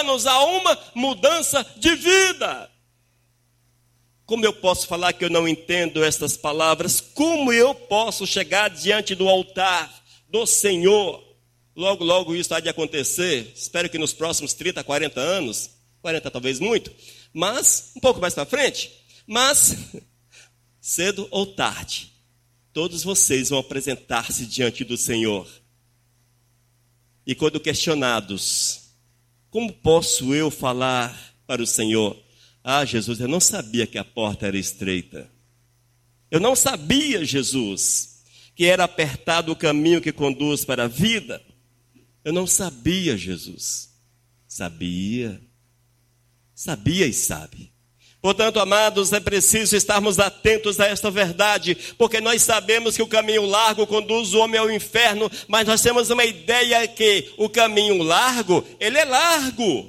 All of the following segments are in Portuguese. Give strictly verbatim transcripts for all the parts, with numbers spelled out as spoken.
leva-nos a uma mudança de vida. Como eu posso falar que eu não entendo estas palavras? Como eu posso chegar diante do altar do Senhor? Logo, logo isso há de acontecer. Espero que nos próximos trinta, quarenta anos, quarenta talvez muito, mas um pouco mais para frente. Mas, cedo ou tarde, todos vocês vão apresentar-se diante do Senhor. E quando questionados, como posso eu falar para o Senhor? Ah, Jesus, eu não sabia que a porta era estreita. Eu não sabia, Jesus, que era apertado o caminho que conduz para a vida. Eu não sabia, Jesus. Sabia. Sabia e sabe. Portanto, amados, é preciso estarmos atentos a esta verdade, porque nós sabemos que o caminho largo conduz o homem ao inferno, mas nós temos uma ideia que o caminho largo, ele é largo.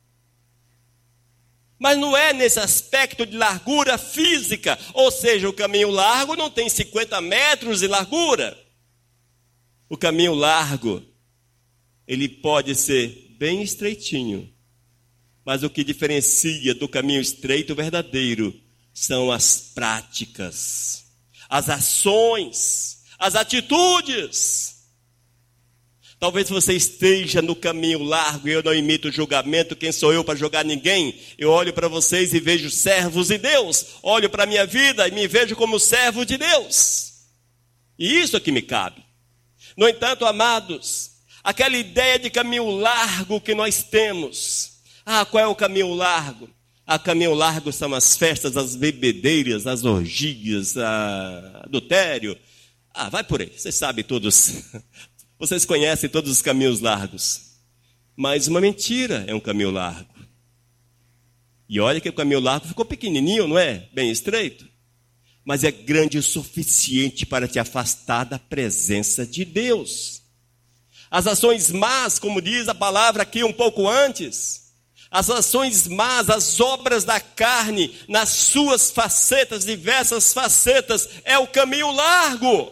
Mas não é nesse aspecto de largura física, ou seja, o caminho largo não tem cinquenta metros de largura. O caminho largo, ele pode ser bem estreitinho, mas o que diferencia do caminho estreito verdadeiro são as práticas, as ações, as atitudes. Talvez você esteja no caminho largo e eu não imito julgamento. Quem sou eu para julgar ninguém? Eu olho para vocês e vejo servos de Deus. Olho para a minha vida e me vejo como servo de Deus. E isso é que me cabe. No entanto, amados, aquela ideia de caminho largo que nós temos. Ah, qual é o caminho largo? Ah, caminho largo são as festas, as bebedeiras, as orgias, a adultério. Ah, vai por aí, vocês sabem todos. Vocês conhecem todos os caminhos largos. Mas uma mentira é um caminho largo. E olha que o caminho largo ficou pequenininho, não é? Bem estreito. Mas é grande o suficiente para te afastar da presença de Deus. As ações más, como diz a palavra aqui um pouco antes, as ações más, as obras da carne, nas suas facetas, diversas facetas, é o caminho largo.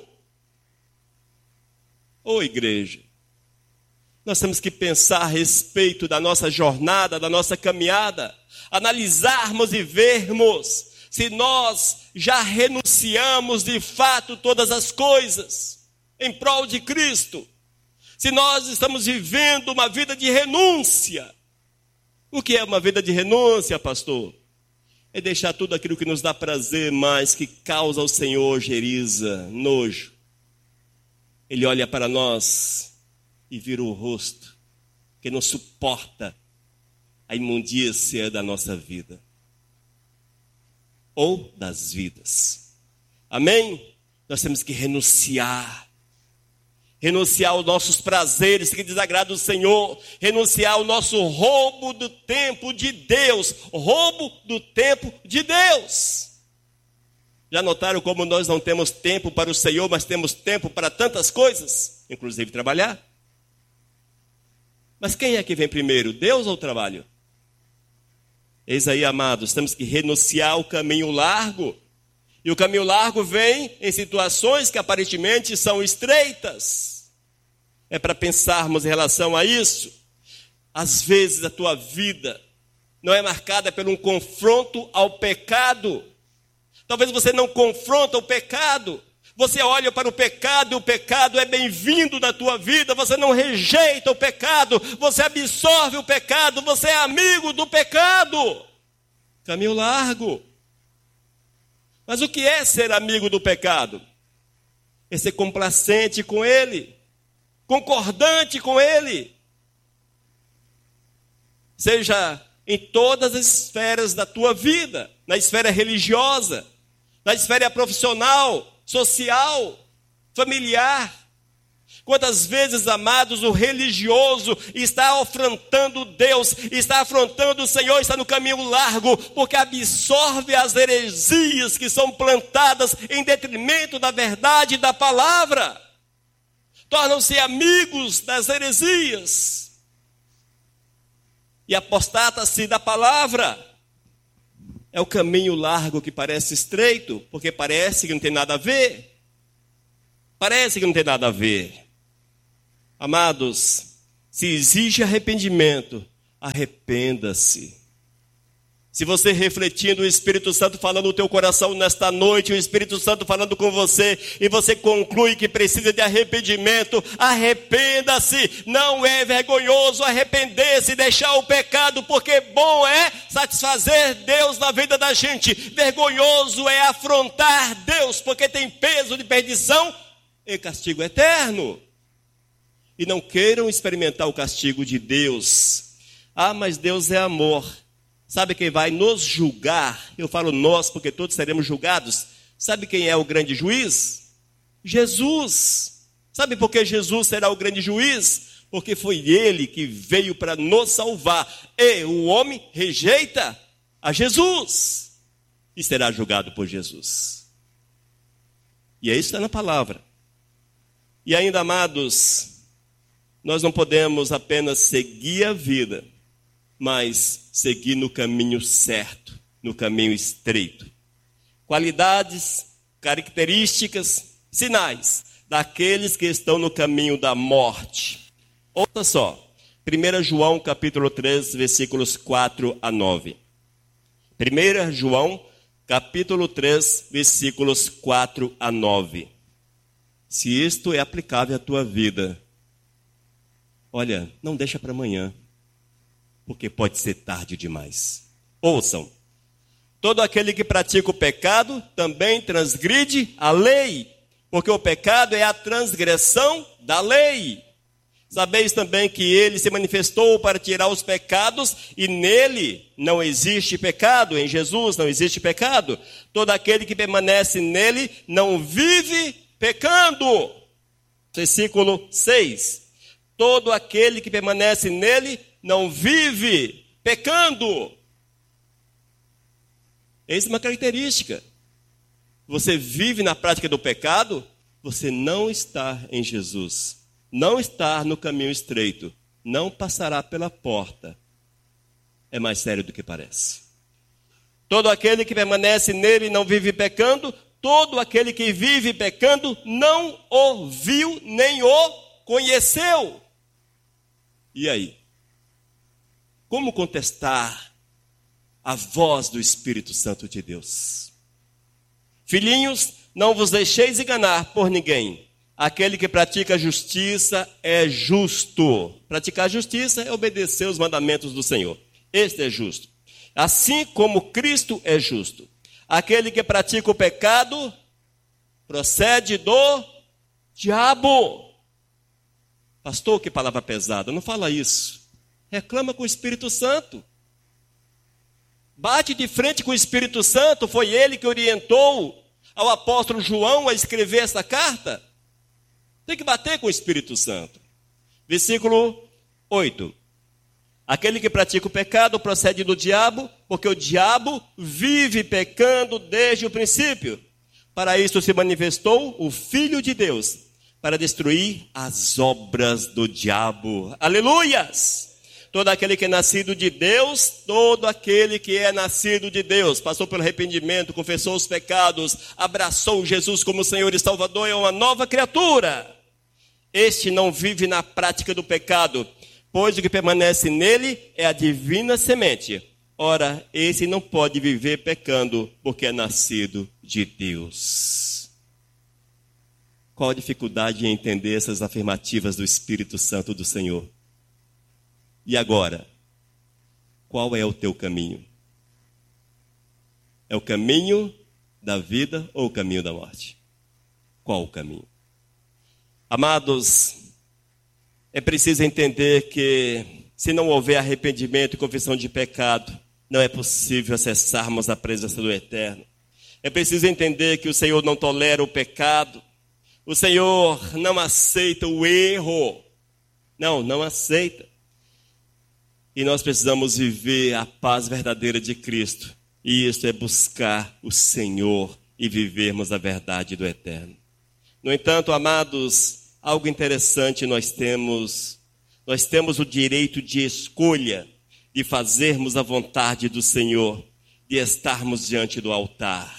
Ô igreja, nós temos que pensar a respeito da nossa jornada, da nossa caminhada, analisarmos e vermos se nós já renunciamos de fato todas as coisas em prol de Cristo, se nós estamos vivendo uma vida de renúncia. O que é uma vida de renúncia, pastor? É deixar tudo aquilo que nos dá prazer, mas que causa ao Senhor geriza, nojo. Ele olha para nós e vira o rosto, que não suporta a imundícia da nossa vida. Ou das vidas. Amém? Nós temos que renunciar. Renunciar aos nossos prazeres que desagradam o Senhor. Renunciar ao nosso roubo do tempo de Deus. Roubo do tempo de Deus. Já notaram como nós não temos tempo para o Senhor, mas temos tempo para tantas coisas, inclusive trabalhar? Mas quem é que vem primeiro, Deus ou o trabalho? Eis aí, amados, temos que renunciar ao caminho largo. E o caminho largo vem em situações que aparentemente são estreitas. É para pensarmos em relação a isso. Às vezes a tua vida não é marcada por um confronto ao pecado. Talvez você não confronta o pecado. Você olha para o pecado e o pecado é bem-vindo na tua vida. Você não rejeita o pecado. Você absorve o pecado. Você é amigo do pecado. Caminho largo. Mas o que é ser amigo do pecado? É ser complacente com ele. Concordante com ele. Seja em todas as esferas da tua vida. Na esfera religiosa. Na esfera profissional, social, familiar. Quantas vezes, amados, o religioso está afrontando Deus, está afrontando o Senhor, está no caminho largo, porque absorve as heresias que são plantadas em detrimento da verdade e da palavra. Tornam-se amigos das heresias. E apostata-se da palavra. É o caminho largo que parece estreito, porque parece que não tem nada a ver. Parece que não tem nada a ver. Amados, se exige arrependimento, arrependa-se. Se você refletindo o Espírito Santo falando no teu coração nesta noite, o Espírito Santo falando com você, e você conclui que precisa de arrependimento, arrependa-se. Não é vergonhoso arrepender-se e deixar o pecado, porque bom é satisfazer Deus na vida da gente. Vergonhoso é afrontar Deus, porque tem peso de perdição e castigo eterno. E não queiram experimentar o castigo de Deus. Ah, mas Deus é amor. Sabe quem vai nos julgar? Eu falo nós, porque todos seremos julgados. Sabe quem é o grande juiz? Jesus. Sabe por que Jesus será o grande juiz? Porque foi ele que veio para nos salvar. E o homem rejeita a Jesus e será julgado por Jesus. E é isso que está na palavra. E ainda, amados, nós não podemos apenas seguir a vida, mas seguir no caminho certo, no caminho estreito. Qualidades, características, sinais daqueles que estão no caminho da morte. Ouça só, primeiro João capítulo três, versículos quatro a nove. primeiro João capítulo três, versículos quatro a nove. Se isto é aplicável à tua vida, olha, não deixa para amanhã, porque pode ser tarde demais. Ouçam, todo aquele que pratica o pecado também transgride a lei, porque o pecado é a transgressão da lei. Sabeis também que ele se manifestou para tirar os pecados, e nele não existe pecado, em Jesus não existe pecado. Todo aquele que permanece nele não vive pecando. Versículo seis. Todo aquele que permanece nele não vive pecando. Essa é uma característica. Você vive na prática do pecado, você não está em Jesus. Não está no caminho estreito. Não passará pela porta. É mais sério do que parece. Todo aquele que permanece nele não vive pecando. Todo aquele que vive pecando não o viu nem o conheceu. E aí? Como contestar a voz do Espírito Santo de Deus? Filhinhos, não vos deixeis enganar por ninguém. Aquele que pratica a justiça é justo. Praticar a justiça é obedecer os mandamentos do Senhor. Este é justo. Assim como Cristo é justo. Aquele que pratica o pecado procede do diabo. Pastor, que palavra pesada. Não fala isso. Reclama com o Espírito Santo. Bate de frente com o Espírito Santo. Foi ele que orientou ao apóstolo João a escrever essa carta. Tem que bater com o Espírito Santo. Versículo oito. Aquele que pratica o pecado procede do diabo, porque o diabo vive pecando desde o princípio. Para isso se manifestou o Filho de Deus, para destruir as obras do diabo. Aleluias! Todo aquele que é nascido de Deus, todo aquele que é nascido de Deus, passou pelo arrependimento, confessou os pecados, abraçou Jesus como Senhor e Salvador, é uma nova criatura. Este não vive na prática do pecado, pois o que permanece nele é a divina semente. Ora, esse não pode viver pecando, porque é nascido de Deus. Qual a dificuldade em entender essas afirmativas do Espírito Santo do Senhor? E agora, qual é o teu caminho? É o caminho da vida ou o caminho da morte? Qual o caminho? Amados, é preciso entender que se não houver arrependimento e confissão de pecado, não é possível acessarmos a presença do Eterno. É preciso entender que o Senhor não tolera o pecado. O Senhor não aceita o erro. Não, não aceita. E nós precisamos viver a paz verdadeira de Cristo. E isso é buscar o Senhor e vivermos a verdade do Eterno. No entanto, amados, algo interessante nós temos. Nós temos o direito de escolha, de fazermos a vontade do Senhor, de estarmos diante do altar.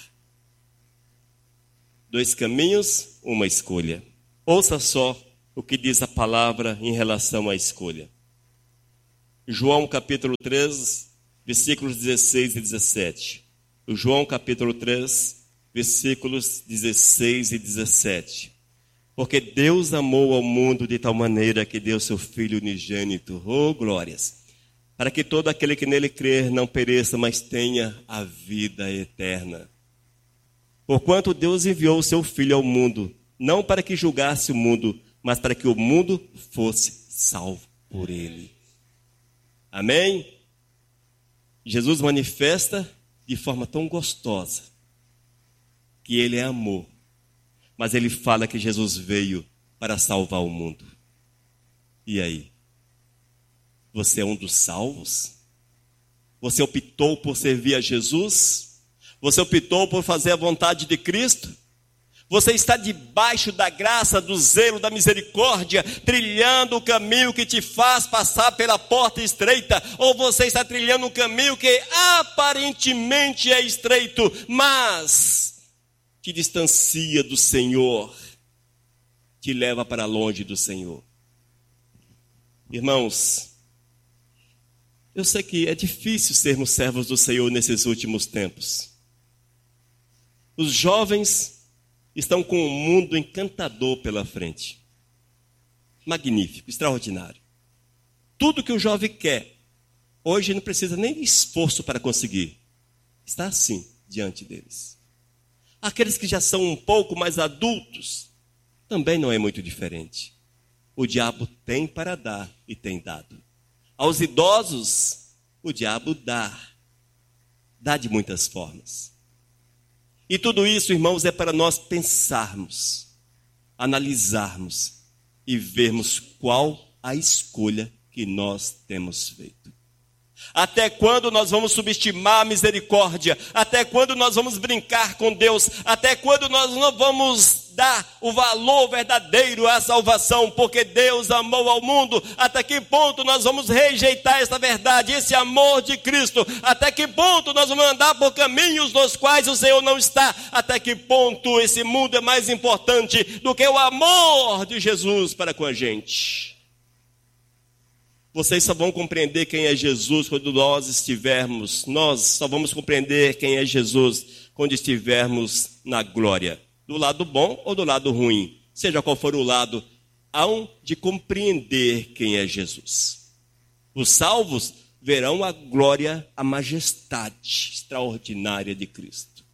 Dois caminhos, uma escolha. Ouça só o que diz a palavra em relação à escolha. João capítulo três, versículos dezesseis e dezessete. João capítulo três, versículos dezesseis e dezessete. Porque Deus amou ao mundo de tal maneira que deu seu Filho unigênito, oh glórias, para que todo aquele que nele crer não pereça, mas tenha a vida eterna. Porquanto Deus enviou o seu Filho ao mundo, não para que julgasse o mundo, mas para que o mundo fosse salvo por ele. Amém? Jesus manifesta de forma tão gostosa que ele é amor, mas ele fala que Jesus veio para salvar o mundo. E aí? Você é um dos salvos? Você optou por servir a Jesus? Você optou por fazer a vontade de Cristo? Você está debaixo da graça, do zelo, da misericórdia, trilhando o caminho que te faz passar pela porta estreita? Ou você está trilhando um caminho que aparentemente é estreito, mas te distancia do Senhor, te leva para longe do Senhor? Irmãos, eu sei que é difícil sermos servos do Senhor nesses últimos tempos. Os jovens estão com um mundo encantador pela frente. Magnífico, extraordinário. Tudo que o jovem quer, hoje não precisa nem de esforço para conseguir. Está assim diante deles. Aqueles que já são um pouco mais adultos, também não é muito diferente. O diabo tem para dar e tem dado. Aos idosos, o diabo dá. Dá de muitas formas. E tudo isso, irmãos, é para nós pensarmos, analisarmos e vermos qual a escolha que nós temos feito. Até quando nós vamos subestimar a misericórdia? Até quando nós vamos brincar com Deus? Até quando nós não vamos dar o valor verdadeiro à salvação? Porque Deus amou ao mundo. Até que ponto nós vamos rejeitar essa verdade, esse amor de Cristo? Até que ponto nós vamos andar por caminhos nos quais o Senhor não está? Até que ponto esse mundo é mais importante do que o amor de Jesus para com a gente? Vocês só vão compreender quem é Jesus quando nós estivermos, nós só vamos compreender quem é Jesus quando estivermos na glória. Do lado bom ou do lado ruim, seja qual for o lado, hão de compreender quem é Jesus. Os salvos verão a glória, a majestade extraordinária de Cristo.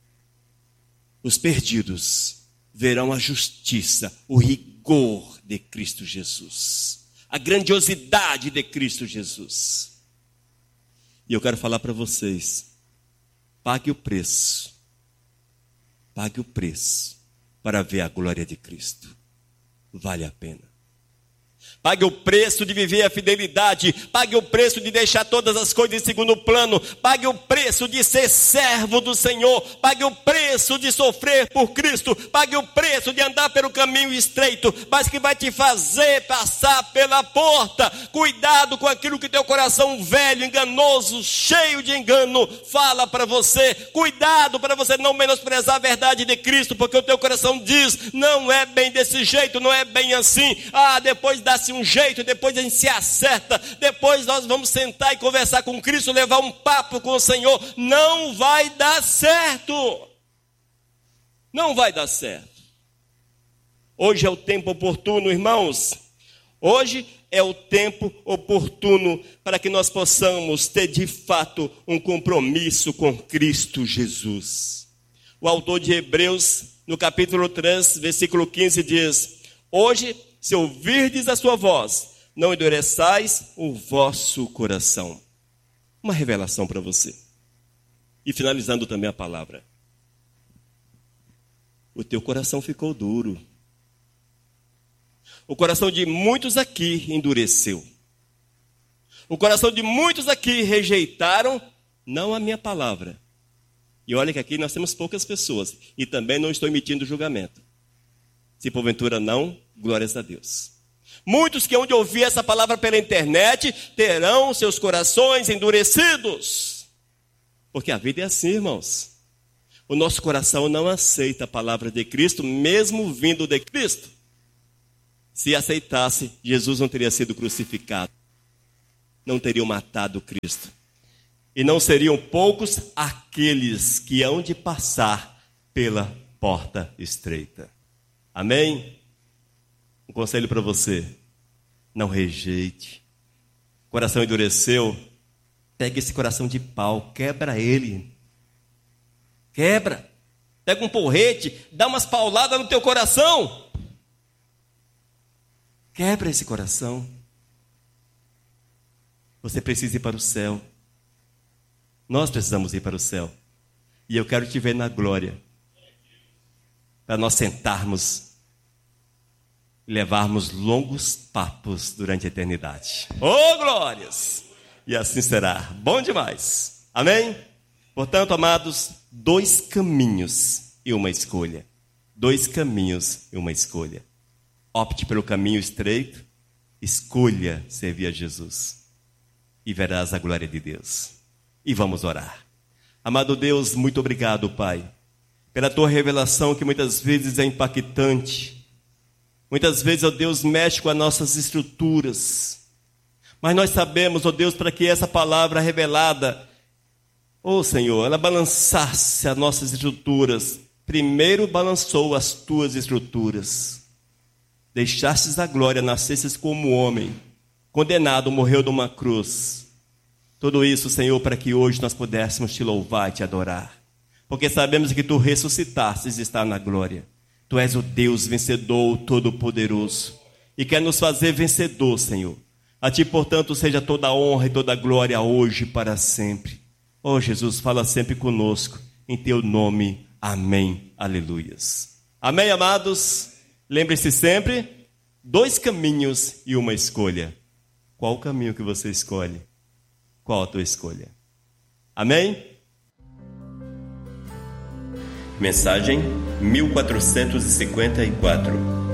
Os perdidos verão a justiça, o rigor de Cristo Jesus. A grandiosidade de Cristo Jesus. E eu quero falar para vocês, pague o preço, pague o preço para ver a glória de Cristo. Vale a pena. Pague o preço de viver a fidelidade. Pague o preço de deixar todas as coisas em segundo plano. Pague o preço de ser servo do Senhor. Pague o preço de sofrer por Cristo. Pague o preço de andar pelo caminho estreito, mas que vai te fazer passar pela porta. Cuidado com aquilo que teu coração velho, enganoso, cheio de engano, fala para você. Cuidado para você não menosprezar a verdade de Cristo, porque o teu coração diz, não é bem desse jeito, não é bem assim. Ah, depois dá-se um jeito, depois a gente se acerta, depois nós vamos sentar e conversar com Cristo, levar um papo com o Senhor. Não vai dar certo. Não vai dar certo. Hoje é o tempo oportuno, irmãos. Hoje é o tempo oportuno para que nós possamos ter de fato um compromisso com Cristo Jesus. O autor de Hebreus, no capítulo três, versículo quinze, diz: hoje, se ouvirdes a sua voz, não endureçais o vosso coração. Uma revelação para você. E finalizando também a palavra. O teu coração ficou duro. O coração de muitos aqui endureceu. O coração de muitos aqui rejeitaram, não a minha palavra. E olha que aqui nós temos poucas pessoas. E também não estou emitindo julgamento. Se porventura não, glórias a Deus. Muitos que hão de ouvir essa palavra pela internet terão seus corações endurecidos. Porque a vida é assim, irmãos. O nosso coração não aceita a palavra de Cristo, mesmo vindo de Cristo. Se aceitasse, Jesus não teria sido crucificado. não teriam matado Cristo. E não seriam poucos aqueles que hão de passar pela porta estreita. Amém? Um conselho para você: não rejeite. Coração endureceu, pega esse coração de pau, quebra ele. Quebra. Pega um porrete, dá umas pauladas no teu coração. Quebra esse coração. Você precisa ir para o céu. Nós precisamos ir para o céu. E eu quero te ver na glória. Para nós sentarmos e levarmos longos papos durante a eternidade. Oh, glórias! E assim será. Bom demais. Amém? Portanto, amados, dois caminhos e uma escolha. Dois caminhos e uma escolha. Opte pelo caminho estreito, escolha servir a Jesus e verás a glória de Deus. E vamos orar. Amado Deus, muito obrigado, Pai, pela Tua revelação que muitas vezes é impactante. Muitas vezes, ó Deus, mexe com as nossas estruturas. Mas nós sabemos, ó Deus, para que essa palavra revelada, ó Senhor, ela balançasse as nossas estruturas. Primeiro balançou as Tuas estruturas. Deixastes a glória, nascestes como homem, condenado, morreu numa cruz. Tudo isso, Senhor, para que hoje nós pudéssemos Te louvar e Te adorar. Porque sabemos que Tu ressuscitastes e está na glória. Tu és o Deus vencedor, todo-poderoso. E quer nos fazer vencedor, Senhor. A Ti, portanto, seja toda a honra e toda a glória hoje e para sempre. Oh, Jesus, fala sempre conosco. Em Teu nome, amém. Aleluias. Amém, amados? Lembre-se sempre, dois caminhos e uma escolha. Qual o caminho que você escolhe? Qual a tua escolha? Amém? Mensagem mil quatrocentos e cinquenta e quatro.